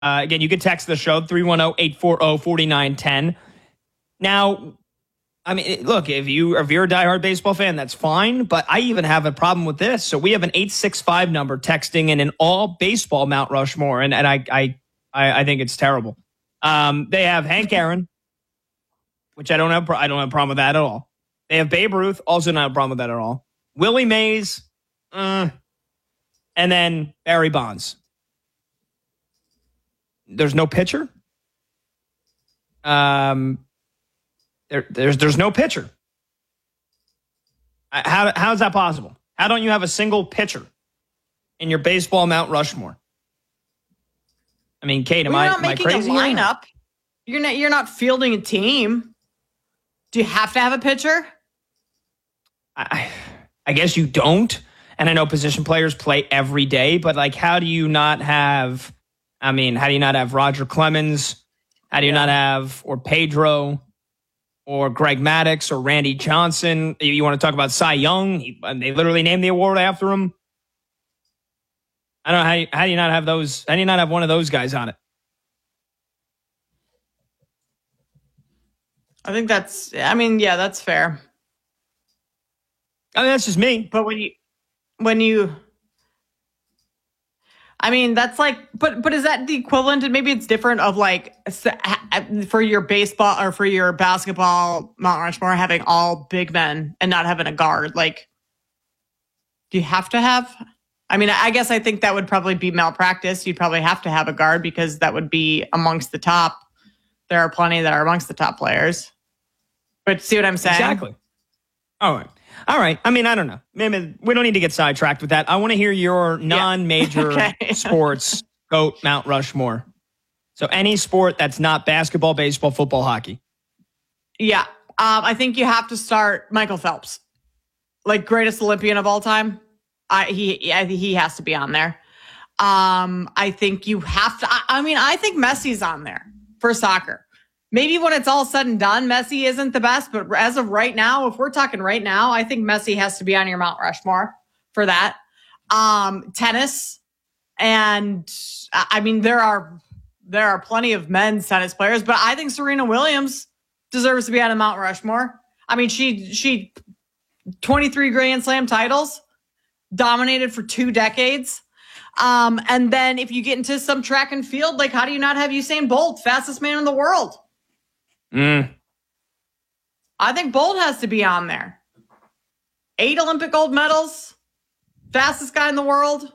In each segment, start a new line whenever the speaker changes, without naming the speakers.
Again, you can text the show 310-840-4910. Now, I mean, look, if you're a diehard baseball fan, that's fine. But I even have a problem with this. So we have an 865 number texting in an all baseball Mount Rushmore, and I think it's terrible. They have Hank Aaron, which I don't have a problem with that at all. They have Babe Ruth, also not a problem with that at all. Willie Mays, and then Barry Bonds. There's no pitcher. There's no pitcher. How is that possible? How don't you have a single pitcher in your baseball Mount Rushmore? I mean, Kate, am I crazy?
You're not making a lineup. You're not fielding a team. Do you have to have a pitcher?
I guess you don't. And I know position players play every day, but like, how do you not have Roger Clemens? How do you not have, or Pedro, or Greg Maddux, or Randy Johnson? You want to talk about Cy Young? They literally named the award after him. I don't know how do you not have those? How do you not have one of those guys on it?
I think that's fair.
I mean, that's just me.
But that's like, but is that the equivalent? And maybe it's different of like for your baseball or for your basketball Mount Rushmore having all big men and not having a guard. Like, do you have to have? I mean, I guess I think that would probably be malpractice. You'd probably have to have a guard because that would be amongst the top. There are plenty that are amongst the top players. But see what I'm saying?
Exactly. All right. I mean, I don't know. Maybe we don't need to get sidetracked with that. I want to hear your non-major sports GOAT Mount Rushmore. So any sport that's not basketball, baseball, football, hockey.
Yeah. I think you have to start Michael Phelps. Like greatest Olympian of all time. He has to be on there. I think you have to. I think Messi's on there for soccer. Maybe when it's all said and done, Messi isn't the best. But as of right now, if we're talking right now, I think Messi has to be on your Mount Rushmore for that. Tennis. And I mean, there are plenty of men's tennis players, but I think Serena Williams deserves to be on a Mount Rushmore. I mean, she 23 Grand Slam titles, dominated for 2 decades. And then if you get into some track and field, like how do you not have Usain Bolt, fastest man in the world? I think Bolt has to be on there. 8 Olympic gold medals, fastest guy in the world.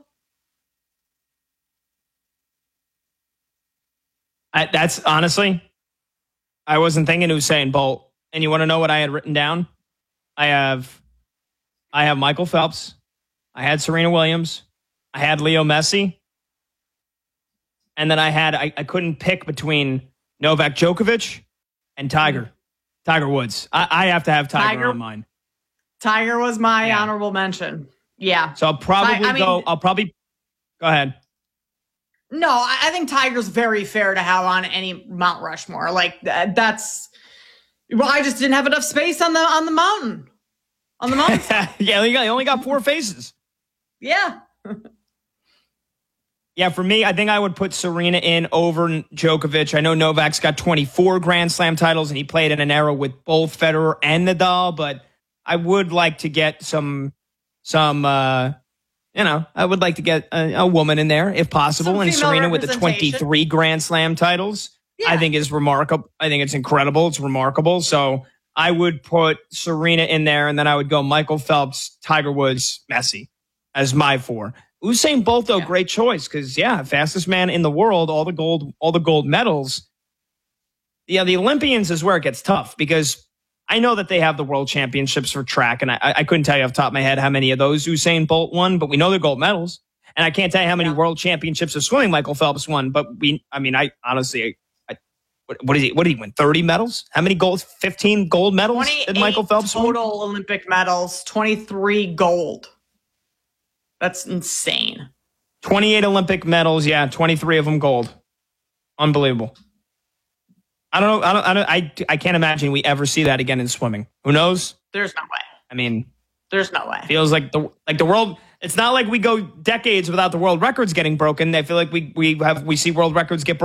That's honestly, I wasn't thinking Usain Bolt. And you want to know what I had written down? I have Michael Phelps. I had Serena Williams. I had Leo Messi. And then I couldn't pick between Novak Djokovic and Tiger Woods. I have to have Tiger on mine.
Tiger was my honorable mention. Yeah.
So I'll probably go ahead.
No, I think Tiger's very fair to have on any Mount Rushmore. Like that's, well, I just didn't have enough space on the mountain. On the mountain.
Yeah, he only got 4 faces.
Yeah.
Yeah, for me, I think I would put Serena in over Djokovic. I know Novak's got 24 Grand Slam titles, and he played in an era with both Federer and Nadal, but I would like to get I would like to get a woman in there, if possible, and Serena with the 23 Grand Slam titles, I think is remarkable. I think it's incredible. It's remarkable. So I would put Serena in there, and then I would go Michael Phelps, Tiger Woods, Messi as my 4. Usain Bolt, though, great choice because, fastest man in the world, all the gold medals. Yeah, the Olympians is where it gets tough because I know that they have the world championships for track, and I couldn't tell you off the top of my head how many of those Usain Bolt won, but we know they're gold medals. And I can't tell you how many world championships of swimming Michael Phelps won, but what did he win? 30 medals? How many golds? 15 gold medals did Michael Phelps win?
Total Olympic medals, 23 gold. That's insane.
28 Olympic medals, 23 of them gold. Unbelievable. I don't know. I can't imagine we ever see that again in swimming. Who knows?
There's no way.
I mean,
there's no way.
Feels like the world. It's not like we go decades without the world records getting broken. I feel like we see world records get broken